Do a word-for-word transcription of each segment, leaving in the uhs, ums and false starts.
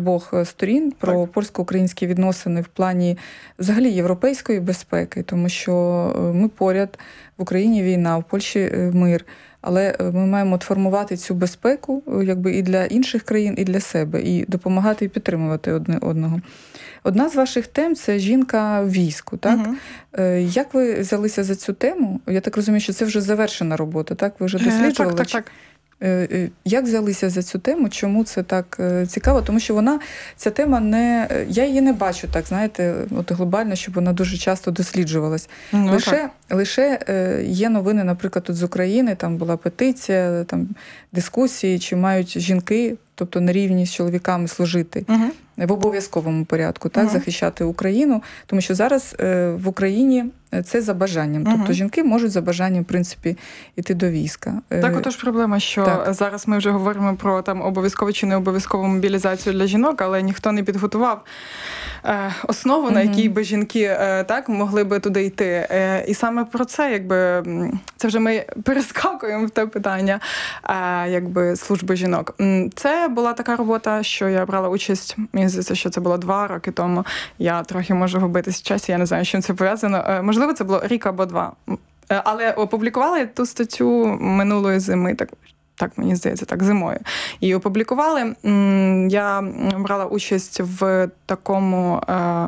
обох сторін про так. польсько-українські відносини в плані взагалі європейської безпеки, тому що ми поряд, в Україні війна, в Польщі мир. Але ми маємо формувати цю безпеку якби і для інших країн, і для себе, і допомагати і підтримувати одне одного. Одна з ваших тем – це жінка в війську, так? Угу. Як ви взялися за цю тему? Я так розумію, що це вже завершена робота, так? Ви вже досліджували? Так, так, так. Як взялися за цю тему? Чому це так цікаво? Тому що вона, ця тема не... Я її не бачу так, знаєте, от глобально, щоб вона дуже часто досліджувалась. Ну, лише, лише є новини, наприклад, тут з України, там була петиція, там дискусії, чи мають жінки, тобто на рівні з чоловіками служити. Угу. В обов'язковому порядку, так, угу. захищати Україну, тому що зараз е, в Україні це за бажанням. Угу. Тобто жінки можуть за бажанням, в принципі, йти до війська. Так, отож проблема, що так. зараз ми вже говоримо про там обов'язкову чи не обов'язкову мобілізацію для жінок, але ніхто не підготував е, основу, угу. на якій би жінки е, так могли би туди йти. Е, і саме про це, якби, це вже ми перескакуємо в те питання, е, якби, служби жінок. Це була така робота, що я брала участь, мені здається, що це було два роки тому. Я трохи можу губитись в часі, я не знаю, з чим це пов'язано. Можливо, це було рік або два. Але опублікували ту статтю минулої зими, так, так мені здається, так, зимою. І опублікували. Я брала участь в такому,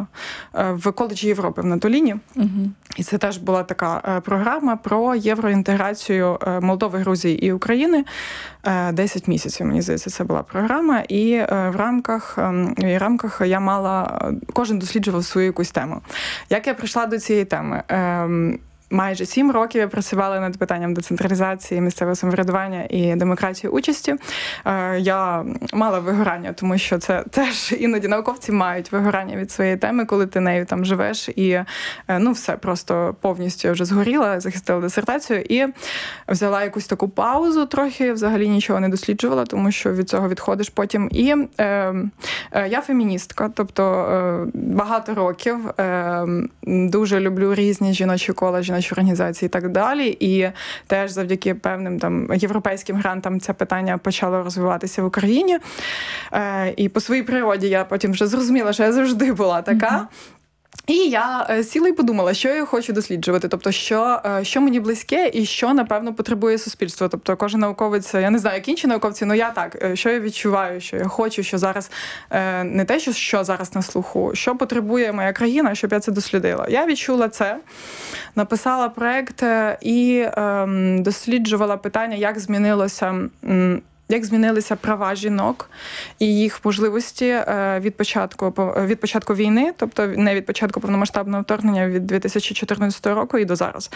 в коледжі Європи в Натоліні. Угу. І це теж була така програма про євроінтеграцію Молдови, Грузії і України. десять місяців, мені здається, це була програма. І в рамках, в рамках я мала, кожен досліджував свою якусь тему. Як я прийшла до цієї теми? Майже сім років я працювала над питанням децентралізації, місцевого самоврядування і демократії участі. Я мала вигорання, тому що це теж іноді науковці мають вигорання від своєї теми, коли ти нею там живеш. І ну все, просто повністю я вже згоріла, захистила дисертацію і взяла якусь таку паузу трохи, взагалі нічого не досліджувала, тому що від цього відходиш потім. І е, е, я феміністка, тобто е, багато років е, дуже люблю різні жіночі кола, жіночі організації і так далі. І теж завдяки певним там європейським грантам це питання почало розвиватися в Україні. Е, і по своїй природі я потім вже зрозуміла, що я завжди була така. Mm-hmm. І я сіла і подумала, що я хочу досліджувати, тобто, що, що мені близьке і що, напевно, потребує суспільство. Тобто, кожен науковець, я не знаю, як інші науковці, але я так, що я відчуваю, що я хочу, що зараз, не те, що, що зараз на слуху, що потребує моя країна, щоб я це дослідила. Я відчула це, написала проєкт і ем, досліджувала питання, як змінилося... М, Як змінилися права жінок і їх можливості від початку, від початку війни, тобто не від початку повномасштабного вторгнення від дві тисячі чотирнадцятого року і до зараз.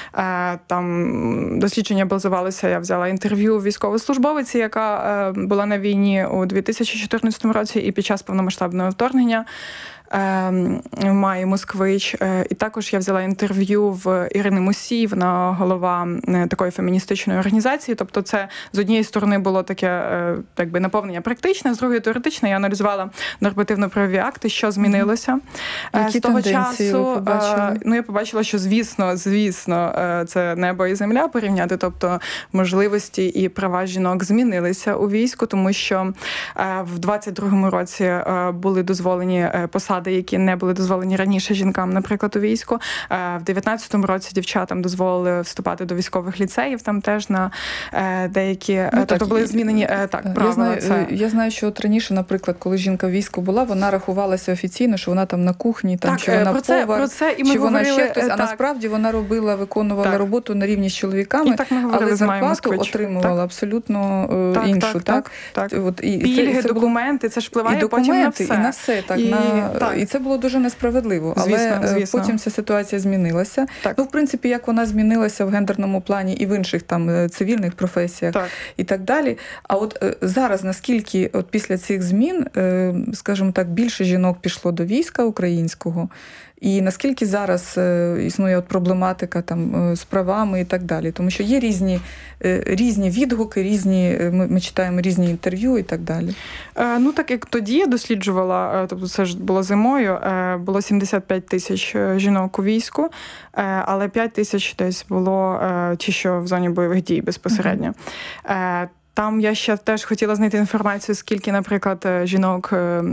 Там дослідження базувалося, я взяла інтерв'ю військовослужбовиці, яка була на війні у дві тисячі чотирнадцятому році і під час повномасштабного вторгнення. Майі Москвич. І також я взяла інтерв'ю в Ірини Мусій, вона голова такої феміністичної організації. Тобто це з однієї сторони було таке якби наповнення практичне, з другої теоретичне. Я аналізувала нормативно-правові акти, що змінилося. Які з того часу. Ви побачили? Ну, я побачила, що звісно, звісно, це небо і земля порівняти. Тобто можливості і права жінок змінилися у війську, тому що в двадцять другому році були дозволені посади, які не були дозволені раніше жінкам, наприклад, у війську. В дев'ятнадцятому році дівчатам дозволили вступати до військових ліцеїв, там теж на деякі... Ну, тобто так, були змінені так, правила. Я знаю, це... я знаю, що от раніше, наприклад, коли жінка в війську була, вона рахувалася офіційно, що вона там на кухні, там, так, чи вона про це, повар, про це і ми чи вона говорили, ще хтось, а так. насправді вона робила, виконувала так. роботу на рівні з чоловіками, і так ми але зарплату Москвич. отримувала так. абсолютно так, іншу. Так, так? так, так. От, і Пільги, це, це документи, це ж впливає і документи, потім на все. І на все, так. І, на... так. і це було дуже несправедливо. Звісно, але звісно. потім ця ситуація змінилася. Так. Ну, в принципі, як вона змінилася в гендерному плані і в інших там цивільних професіях так. і так далі. А от зараз, наскільки от після цих змін, скажімо так, більше жінок пішло до війська українського, і наскільки зараз існує от проблематика там з правами і так далі. Тому що є різні, різні відгуки, різні, ми, ми читаємо різні інтерв'ю і так далі. Е, ну, так як тоді я досліджувала, тобто це ж було зимою, було сімдесят п'ять тисяч жінок у війську, але п'ять тисяч десь було ті, що в зоні бойових дій безпосередньо. Mm-hmm. Там я ще теж хотіла знайти інформацію, скільки, наприклад, жінок